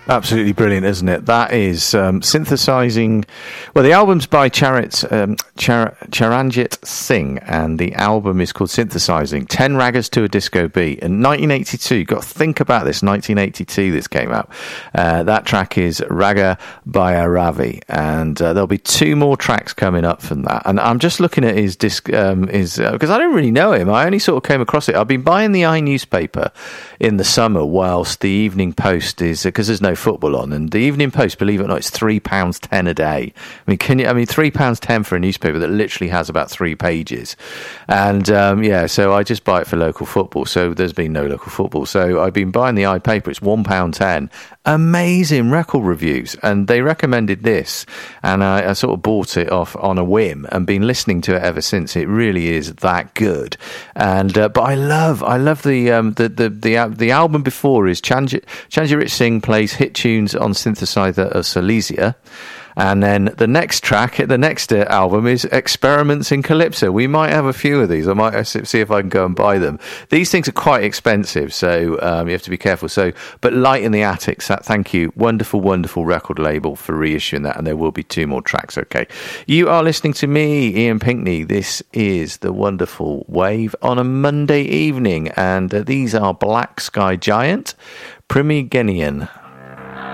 Absolutely brilliant, isn't it? That is synthesizing. Well, the album's by Charanjit Singh, and the album is called Synthesizing 10 Ragas to a Disco Beat. In 1982, got to think about this. 1982, this came out. That track is Raga Bhairavi, and there'll be 2 more tracks coming up from that. And I'm just looking at his disc, because I don't really know him. I only sort of came across it. I've been buying the newspaper in the summer, whilst the Evening Post is, because there's no football on, and the Evening Post, believe it or not, it's £3.10 a day. I mean, £3.10 for a newspaper that literally has about 3 pages, and so I just buy it for local football. So there's been no local football, so I've been buying the iPaper. It's £1.10. Amazing record reviews, and they recommended this, and I sort of bought it off on a whim and been listening to it ever since. It really is that good, and but I love the album before is Charanjit Singh plays hit tunes on synthesizer of Silesia. And then the next track, the next album is Experiments in Calypso. We might have a few of these. I might see if I can go and buy them. These things are quite expensive, so you have to be careful. But Light in the Attics, thank you. Wonderful, wonderful record label for reissuing that, and there will be 2 more tracks, okay? You are listening to me, Ian Pinkney. This is The Wonderful Wave on a Monday evening, and these are Black Sky Giant, Primigenian.